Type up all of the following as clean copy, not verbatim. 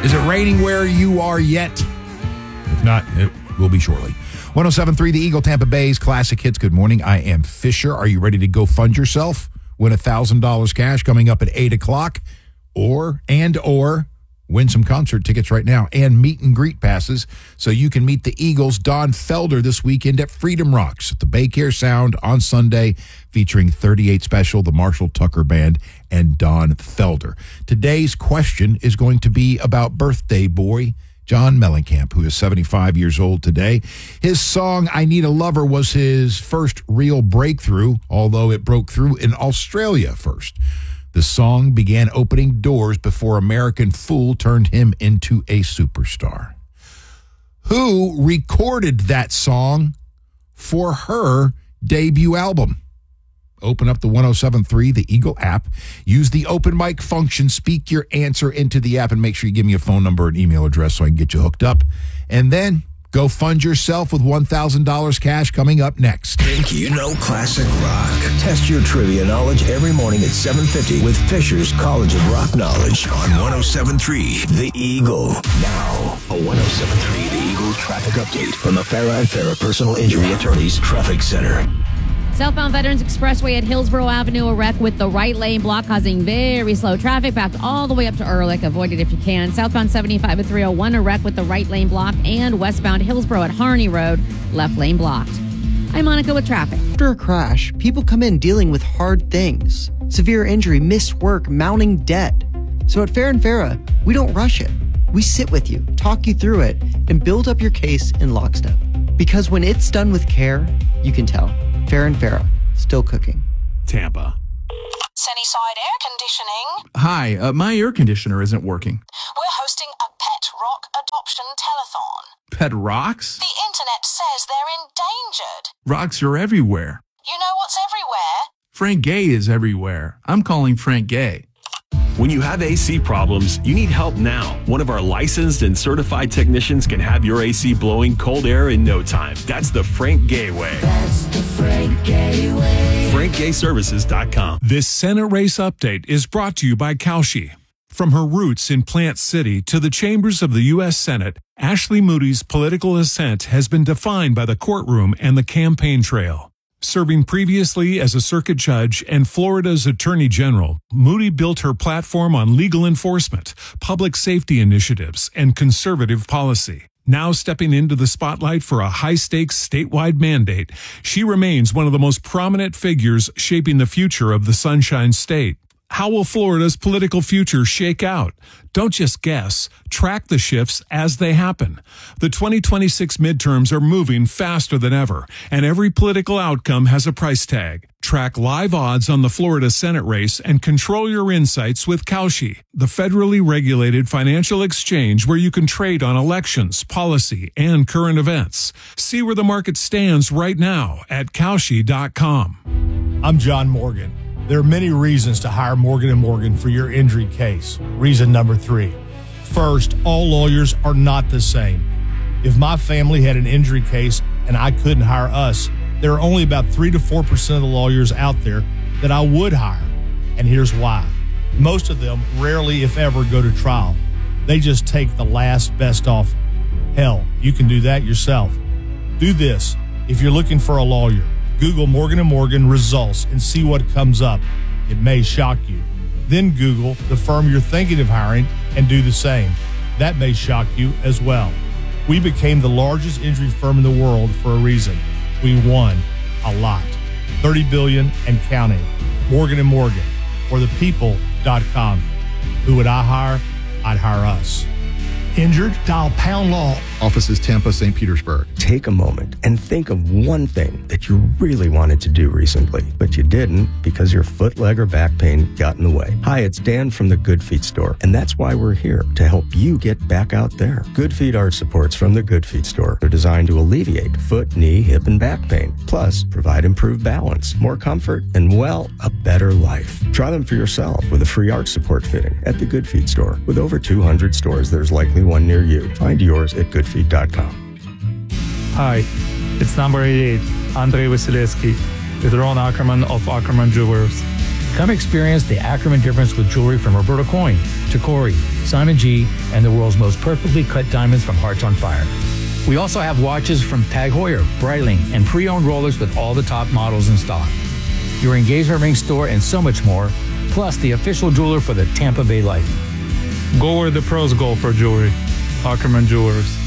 Is it raining where you are yet? If not, it will be shortly. 107.3 The Eagle, Tampa Bay's Classic Hits. Good morning. I am Fisher. Are you ready to go fund yourself? Win $1,000 cash coming up at 8 o'clock. Or win some concert tickets right now and meet and greet passes so you can meet the Eagles' Don Felder this weekend at Freedom Rocks at the Baycare Sound on Sunday, featuring 38 Special, the Marshall Tucker Band, and Don Felder. Today's question is going to be about birthday boy John Mellencamp, who is 75 years old today. His song, I Need a Lover, was his first real breakthrough, although it broke through in Australia first. The song began opening doors before American Fool turned him into a superstar. Who recorded that song for her debut album? Open up the 107.3 The Eagle app. Use the open mic function. Speak your answer into the app and make sure you give me a phone number and email address so I can get you hooked up. And then go fund yourself with $1,000 cash coming up next. Think you know classic rock? Test your trivia knowledge every morning at 7:50 with Fisher's College of Rock Knowledge on 107.3 The Eagle. Now, a 107.3 The Eagle traffic update from the Farah and Farah Personal Injury Attorneys Traffic Center. Southbound Veterans Expressway at Hillsborough Avenue, a wreck with the right lane block causing very slow traffic backed all the way up to Ehrlich. Avoid it if you can. Southbound 75 at 301, a wreck with the right lane block, and westbound Hillsborough at Harney Road, left lane blocked. I'm Monica with traffic. After a crash, people come in dealing with hard things. Severe injury, missed work, mounting debt. So at Farah and Farah, we don't rush it. We sit with you, talk you through it, and build up your case in lockstep. Because when it's done with care, you can tell. Farah and Farah, still cooking. Tampa. Sunnyside Air Conditioning. Hi, my air conditioner isn't working. We're hosting a pet rock adoption telethon. Pet rocks? The internet says they're endangered. Rocks are everywhere. You know what's everywhere? Frank Gay is everywhere. I'm calling Frank Gay. When you have AC problems, you need help now. One of our licensed and certified technicians can have your AC blowing cold air in no time. That's the Frank Gay way. That's the Frank Gay way. FrankGayServices.com. This Senate race update is brought to you by Cauchy. From her roots in Plant City to the chambers of the U.S. Senate, Ashley Moody's political ascent has been defined by the courtroom and the campaign trail. Serving previously as a circuit judge and Florida's attorney general, Moody built her platform on legal enforcement, public safety initiatives, and conservative policy. Now stepping into the spotlight for a high-stakes statewide mandate, she remains one of the most prominent figures shaping the future of the Sunshine State. How will Florida's political future shake out? Don't just guess. Track the shifts as they happen. The 2026 midterms are moving faster than ever, and every political outcome has a price tag. Track live odds on the Florida Senate race and control your insights with Cauchy, the federally regulated financial exchange where you can trade on elections, policy, and current events. See where the market stands right now at Cauchy.com. I'm John Morgan. There are many reasons to hire Morgan & Morgan for your injury case. Reason number 3. First, all lawyers are not the same. If my family had an injury case and I couldn't hire us, there are only about 3 to 4% of the lawyers out there that I would hire. And here's why. Most of them rarely, if ever, go to trial. They just take the last best offer. Hell, you can do that yourself. Do this. If you're looking for a lawyer, Google Morgan & Morgan results and see what comes up. It may shock you. Then Google the firm you're thinking of hiring and do the same. That may shock you as well. We became the largest injury firm in the world for a reason. We won a lot. $30 billion and counting. Morgan & Morgan, or thepeople.com. Who would I hire? I'd hire us. Injured? Dial pound law. Offices Tampa, St. Petersburg. Take a moment and think of one thing that you really wanted to do recently, but you didn't because your foot, leg, or back pain got in the way. Hi, it's Dan from the Good Feet store, and that's why we're here, to help you get back out there. Good Feet arch supports from the Good Feet store are designed to alleviate foot, knee, hip, and back pain, plus provide improved balance, more comfort, and, well, a better life. Try them for yourself with a free arch support fitting at the Good Feet store. With over 200 stores, there's likely one near you. Find yours at goodfeet.com. Hi, it's number 88, Andrei Vasilevsky, with Ron Ackerman of Ackerman Jewelers. Come experience the Ackerman difference with jewelry from Roberto Coin, Tacori, Simon G, and the world's most perfectly cut diamonds from Hearts on Fire. We also have watches from Tag Heuer, Breitling, and pre-owned rollers with all the top models in stock. Your engagement ring store and so much more, plus the official jeweler for the Tampa Bay Lightning. Go where the pros go for jewelry. Ackerman Jewelers.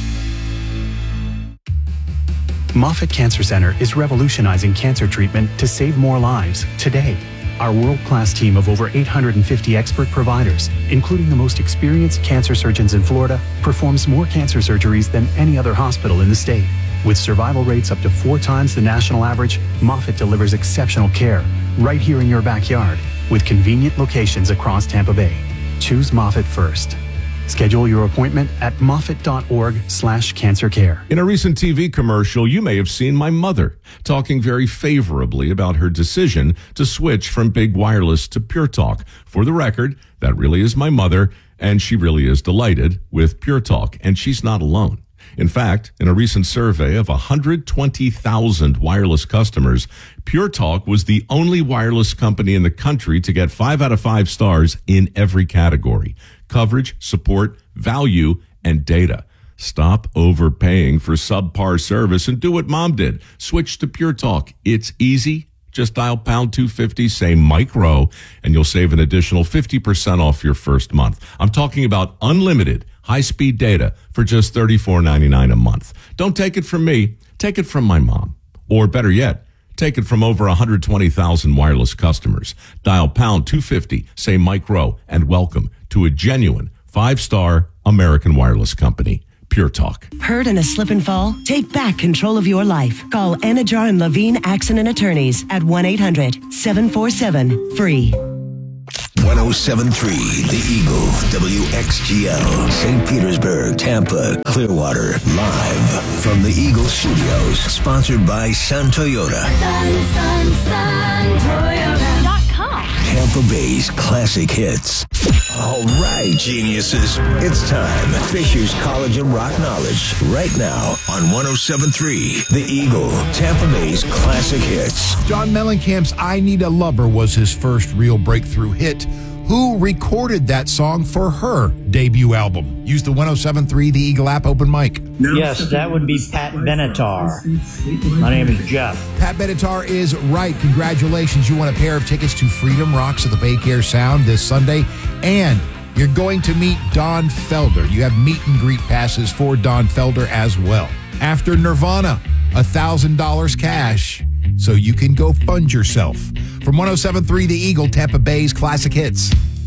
Moffitt Cancer Center is revolutionizing cancer treatment to save more lives today. Our world-class team of over 850 expert providers, including the most experienced cancer surgeons in Florida, performs more cancer surgeries than any other hospital in the state. With survival rates up to 4 times the national average, Moffitt delivers exceptional care right here in your backyard with convenient locations across Tampa Bay. Choose Moffitt first. Schedule your appointment at moffitt.org/cancercare. In a recent TV commercial, you may have seen my mother talking very favorably about her decision to switch from big wireless to Pure Talk. For the record, that really is my mother, and she really is delighted with Pure Talk, and she's not alone. In fact, in a recent survey of 120,000 wireless customers, Pure Talk was the only wireless company in the country to get 5 out of 5 stars in every category: coverage, support, value, and data. Stop overpaying for subpar service and do what Mom did. Switch to Pure Talk. It's easy. Just dial pound 250, say micro, and you'll save an additional 50% off your first month. I'm talking about unlimited high-speed data for just $34.99 a month. Don't take it from me. Take it from my mom. Or better yet, take it from over 120,000 wireless customers. Dial pound 250, say micro, and welcome to a genuine 5-star American wireless company. Pure Talk. Hurt in a slip and fall? Take back control of your life. Call Anajar and Levine Accident Attorneys at 1-800-747-FREE. 107.3 The Eagle, WXGL, St. Petersburg, Tampa, Clearwater, live from the Eagle Studios, sponsored by Sun Toyota. Toyota.com. Tampa Bay's classic hits. All right, geniuses, it's time. Fisher's College and Rock Knowledge, right now on 107.3 The Eagle, Tampa Bay's classic hits. John Mellencamp's I Need a Lover was his first real breakthrough hit. Who recorded that song for her debut album? Use the 107.3 The Eagle app open mic. Yes, that would be Pat Benatar. My name is Jeff. Pat Benatar is right. Congratulations. You won a pair of tickets to Freedom Rocks at the Baycare Sound this Sunday. And you're going to meet Don Felder. You have meet and greet passes for Don Felder as well. After Nirvana, $1,000 cash. So you can go fund yourself. From 107.3 The Eagle, Tampa Bay's classic hits.